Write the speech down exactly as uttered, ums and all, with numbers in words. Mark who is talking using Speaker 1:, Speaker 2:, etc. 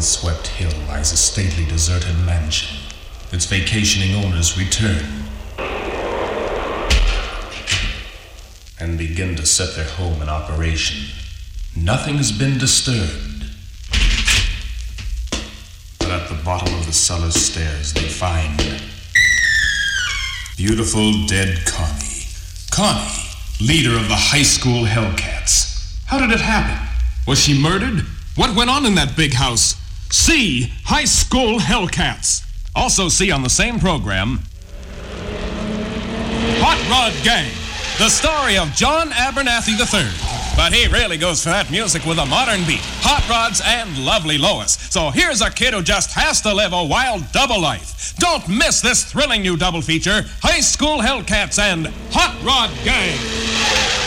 Speaker 1: windswept hill lies a stately deserted mansion. Its vacationing owners return and begin to set their home in operation. Nothing has been disturbed. But at the bottom of the cellar stairs they find beautiful dead Connie. Connie, leader of the high school Hellcats. How did it happen?
Speaker 2: Was she murdered? What went on in that big house? See High School Hellcats. Also see on the same program Hot Rod Gang, the story of John Abernathy the third. But he really goes for that music with a modern beat, hot rods, and lovely Lois. So here's a kid who just has to live a wild double life. Don't miss this thrilling new double feature, High School Hellcats and Hot Rod Gang.